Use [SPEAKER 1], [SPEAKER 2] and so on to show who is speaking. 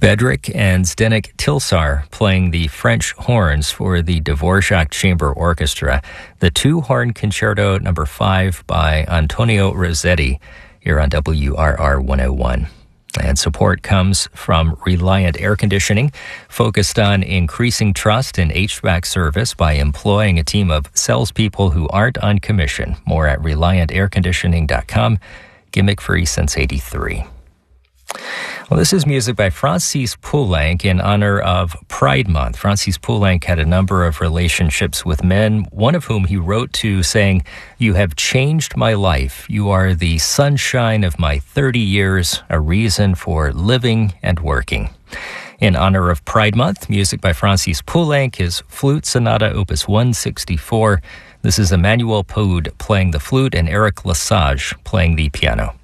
[SPEAKER 1] Bedřich and Zdeněk Tilsar playing the French horns for the Dvorak Chamber Orchestra, the two-horn concerto number 5 by Antonio Rossetti here on WRR 101. And support comes from Reliant Air Conditioning, focused on increasing trust in HVAC service by employing a team of salespeople who aren't on commission. More at ReliantAirConditioning.com. Gimmick-free since '83. Well, this is music by Francis Poulenc in honor of Pride Month. Francis Poulenc had a number of relationships with men, one of whom he wrote to saying, "You have changed my life. You are the sunshine of my 30 years, a reason for living and working." In honor of Pride Month, music by Francis Poulenc is Flute Sonata Opus 164. This is Emmanuel Poud playing the flute and Eric Lesage playing the piano.